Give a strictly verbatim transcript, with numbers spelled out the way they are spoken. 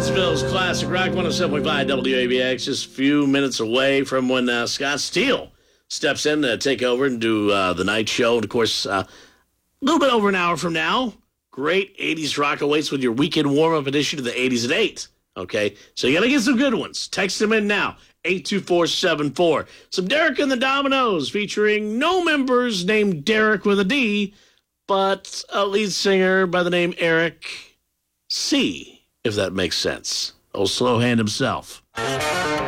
Jacksonville's classic rock one oh seven point five W A B X, just a few minutes away from when uh, Scott Steele steps in to take over and do uh, the night show. And, of course, uh, a little bit over an hour from now, great eighties rock awaits with your weekend warm-up edition of the eighties at eight. Okay? So you got to get some good ones. Text them in now, eight two four seven four. Some Derek and the Dominoes featuring no members named Derek with a D, but a lead singer by the name Eric C., if that makes sense. Old Slow Hand himself.